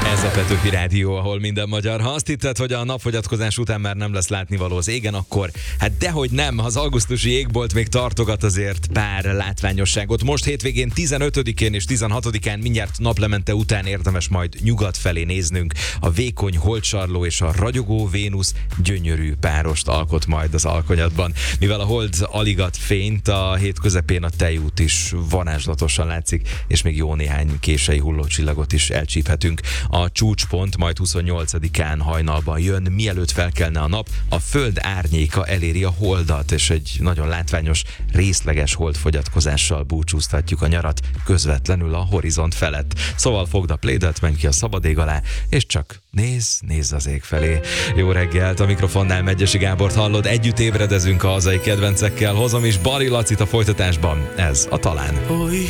Ez a Petőfi Rádió, ahol minden magyar. Ha azt hitted, hogy a napfogyatkozás után már nem lesz látnivaló az égen, akkor hát dehogy nem, az augusztusi égbolt még tartogat azért pár látványosságot. Most hétvégén 15-én és 16-án mindjárt naplemente után érdemes majd nyugat felé néznünk. A vékony holdsarló és a ragyogó Vénusz gyönyörű párost alkot majd az alkonyatban. Mivel a hold alig ad fényt, a hét közepén a tejút is varázslatosan látszik, és még jó néhány kései hullócsillagot is elcsíphetünk. A csúcspont majd 28-án hajnalban jön, mielőtt felkelne a nap, a föld árnyéka eléri a holdat, és egy nagyon látványos, részleges holdfogyatkozással búcsúztatjuk a nyarat közvetlenül a horizont felett. Szóval fogd a plédet, menj ki a szabad ég alá, és csak nézz az ég felé. Jó reggelt, a mikrofonnál Megyesi Gábort hallod, együtt ébredezünk a hazai kedvencekkel, hozom is Bari Lacit a folytatásban, ez a Talán.